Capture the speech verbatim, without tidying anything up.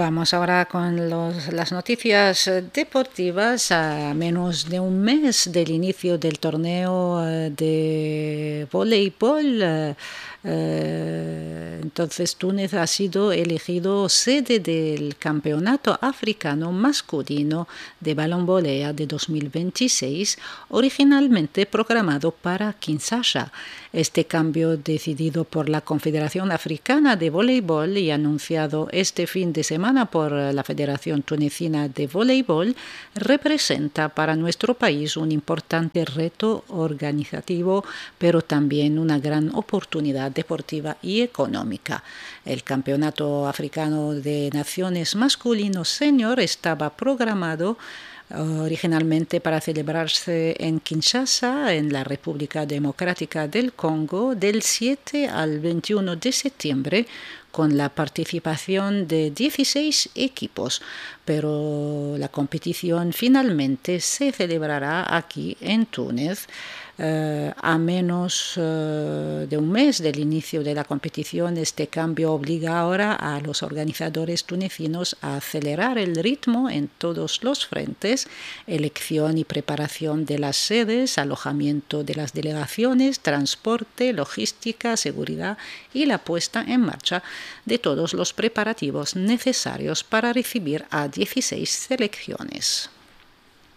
Vamos ahora con los, las noticias deportivas. A menos de un mes del inicio del torneo de voleibol, eh, entonces Túnez ha sido elegido sede del Campeonato Africano Masculino de Balonvolea de dos mil veintiséis, originalmente programado para Kinshasa. Este cambio, decidido por la Confederación Africana de Voleibol y anunciado este fin de semana por la Federación Tunecina de Voleibol, representa para nuestro país un importante reto organizativo, pero también una gran oportunidad deportiva y económica. El Campeonato Africano de Naciones Masculino Senior estaba programado originalmente para celebrarse en Kinshasa, en la República Democrática del Congo, del siete al veintiuno de septiembre, con la participación de dieciséis equipos, pero la competición finalmente se celebrará aquí en Túnez. Uh, a menos uh, de un mes del inicio de la competición, este cambio obliga ahora a los organizadores tunecinos a acelerar el ritmo en todos los frentes: elección y preparación de las sedes, alojamiento de las delegaciones, transporte, logística, seguridad y la puesta en marcha de todos los preparativos necesarios para recibir a dieciséis selecciones.